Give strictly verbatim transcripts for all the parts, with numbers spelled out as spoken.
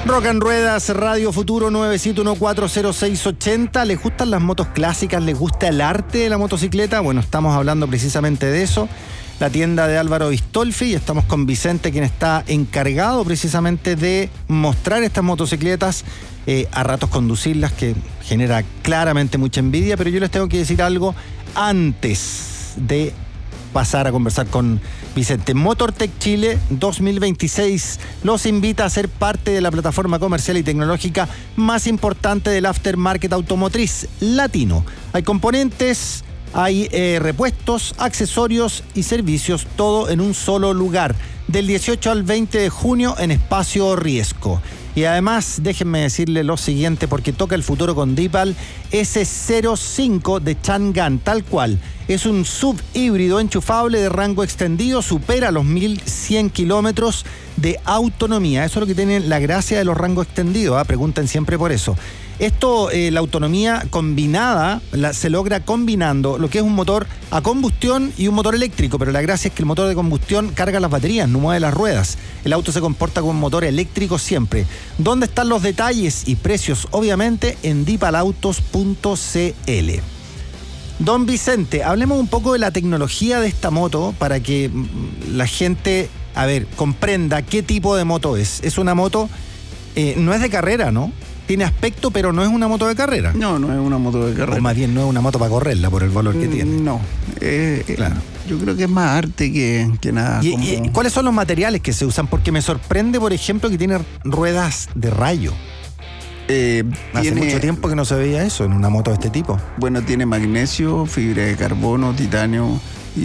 Rock and Ruedas, Radio Futuro nueve siete uno cuatro cero seis ocho cero. ¿Les gustan las motos clásicas? ¿Les gusta el arte de la motocicleta? Bueno, estamos hablando precisamente de eso. La tienda de Álvaro Bistolfi, y estamos con Vicente, quien está encargado precisamente de mostrar estas motocicletas, eh, a ratos conducirlas, que genera claramente mucha envidia, pero yo les tengo que decir algo antes de pasar a conversar con Vicente. Motortech Chile dos mil veintiséis los invita a ser parte de la plataforma comercial y tecnológica más importante del aftermarket automotriz latino. Hay componentes, hay eh, repuestos, accesorios y servicios, todo en un solo lugar. Del dieciocho al veinte de junio en Espacio Riesco. Y además, déjenme decirle lo siguiente, porque toca el futuro con Dipal ese cero cinco de Chang'an, tal cual. Es un sub híbrido enchufable de rango extendido, supera los mil cien kilómetros de autonomía. Eso es lo que tiene la gracia de los rangos extendidos, ¿eh? Pregunten siempre por eso. Esto, eh, la autonomía combinada, la, se logra combinando lo que es un motor a combustión y un motor eléctrico, pero la gracia es que el motor de combustión carga las baterías, no mueve las ruedas. El auto se comporta como un motor eléctrico siempre. ¿Dónde están los detalles y precios? Obviamente en dipalautos punto c l. Don Vicente, hablemos un poco de la tecnología de esta moto para que la gente, a ver, comprenda qué tipo de moto es. Es una moto, eh, no es de carrera, ¿no? Tiene aspecto, pero no es una moto de carrera. No, no es una moto de carrera. O más bien no es una moto para correrla por el valor que tiene. No, eh, claro. Yo creo que es más arte que, que nada. ¿Y, como... y cuáles son los materiales que se usan? Porque me sorprende, por ejemplo, que tiene ruedas de rayo. Eh, Hace tiene, mucho tiempo que no se veía eso en una moto de este tipo. Bueno, tiene magnesio, fibra de carbono, titanio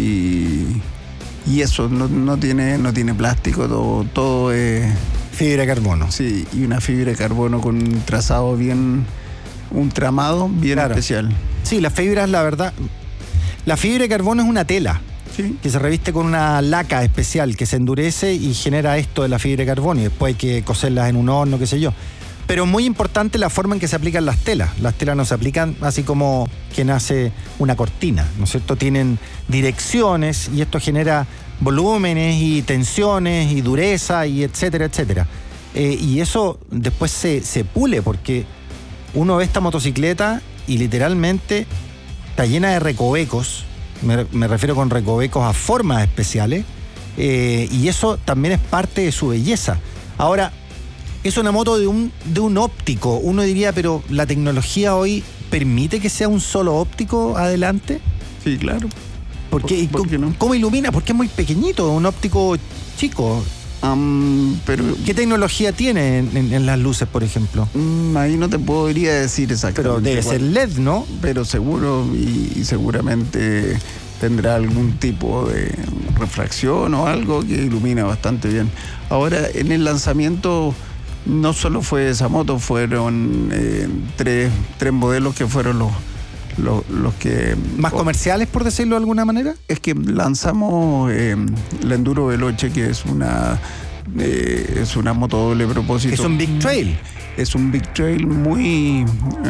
y, y eso, no, no, tiene, no tiene plástico, todo, todo es... Fibra de carbono. Sí, y una fibra de carbono con un trazado bien, un tramado bien claro. especial. Sí, las fibras, la verdad, la fibra de carbono es una tela. Sí. Que se reviste con una laca especial que se endurece y genera esto de la fibra de carbono, y después hay que cocerlas en un horno, qué sé yo. Pero muy importante la forma en que se aplican las telas. Las telas no se aplican así como quien hace una cortina, ¿no es cierto? Tienen direcciones y esto genera volúmenes y tensiones y dureza y etcétera, etcétera. Eh, y eso después se, se pule, porque uno ve esta motocicleta y literalmente está llena de recovecos. Me, me refiero con recovecos a formas especiales, eh, y eso también es parte de su belleza. Ahora, es una moto de un, de un óptico. Uno diría, pero ¿la tecnología hoy permite que sea un solo óptico adelante? Sí, claro. ¿Por qué? ¿Por, ¿por qué no? ¿Cómo ilumina? Porque es muy pequeñito, un óptico chico. Um, pero, ¿Qué tecnología tiene en, en, en las luces, por ejemplo? Um, ahí no te podría decir exactamente. Pero debe cuál, ser L E D, ¿no? Pero seguro y, y seguramente tendrá algún tipo de refracción o algo que ilumina bastante bien. Ahora, en el lanzamiento no solo fue esa moto, fueron eh, tres, tres modelos que fueron los... Los, los que ¿Más comerciales, por decirlo de alguna manera? Es que lanzamos eh, la Enduro Veloce, que es una eh, es una moto doble propósito. Es un Big Trail. Es un Big Trail muy,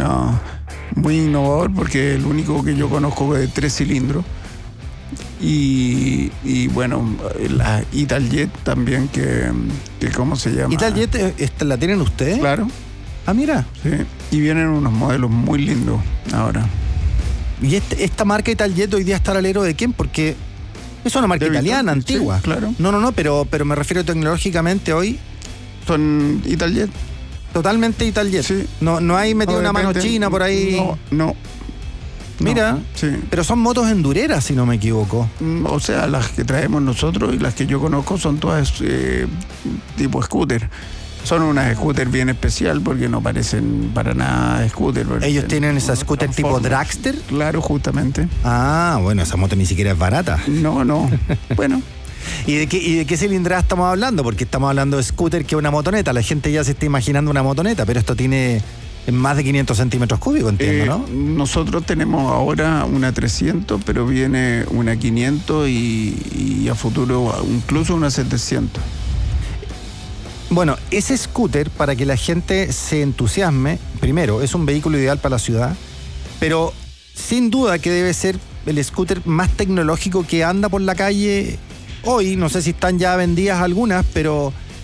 uh, muy innovador, porque es el único que yo conozco de tres cilindros. Y, y bueno, la Italjet también, que, que ¿cómo se llama? ¿Italjet esta, la tienen ustedes? Claro. Ah, mira. Sí. Y vienen unos modelos muy lindos ahora. ¿Y este, esta marca Italjet hoy día está al alero de quién? Porque es una marca de italiana, Vitor, antigua. Sí, claro. No, no, no, pero, pero me refiero tecnológicamente hoy. Son Italjet. Totalmente Italjet. Sí. No, no hay metido no, una mano china por ahí. No, no. Mira, no, sí. Pero son motos endureras, si no me equivoco. O sea, las que traemos nosotros y las que yo conozco son todas eh, tipo scooter. Son unas scooter bien especial porque no parecen para nada scooter. ¿Ellos tienen esa scooter tipo dragster? Claro, justamente. Ah, bueno, esa moto ni siquiera es barata. No, no. Bueno. ¿Y de qué, y de qué cilindrada estamos hablando? Porque estamos hablando de scooter, que es una motoneta. La gente ya se está imaginando una motoneta, pero esto tiene más de quinientos centímetros cúbicos, entiendo, eh, ¿no? Nosotros tenemos ahora una trescientos, pero viene una quinientos y, y a futuro incluso una setecientos. Bueno, ese scooter, para que la gente se entusiasme, primero, es un vehículo ideal para la ciudad, pero sin duda que debe ser el scooter más tecnológico que anda por la calle hoy. No sé si están ya vendidas algunas, pero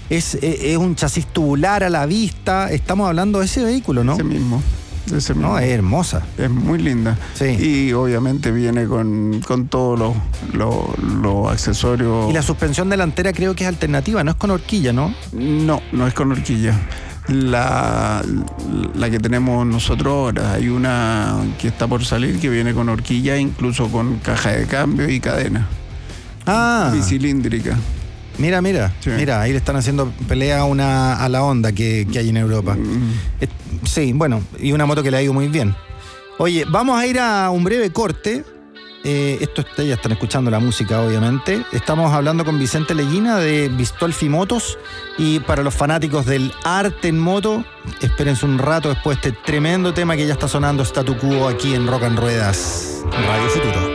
es, es, es un chasis tubular a la vista. Estamos hablando de ese vehículo, ¿no? Ese mismo. Ese mismo. No, es hermosa. Es muy linda. Sí. Y obviamente viene con, con todos los, los, los accesorios. Y la suspensión delantera creo que es alternativa, no es con horquilla, ¿no? No, no es con horquilla. La, la que tenemos nosotros ahora, hay una que está por salir que viene con horquilla, incluso con caja de cambio y cadena. Ah. Bicilíndrica. Mira, mira, sí. Mira, ahí le están haciendo pelea a, una, a la Honda que, que hay en Europa. Mm. Sí, bueno, y una moto que le ha ido muy bien. Oye, vamos a ir a un breve corte. Eh, esto está, ya están escuchando la música, obviamente. Estamos hablando con Vicente Leguina de Bistolfi Motos. Y para los fanáticos del arte en moto, espérense un rato después de este tremendo tema que ya está sonando Statu Quo aquí en Rock and Ruedas Radio Futuro.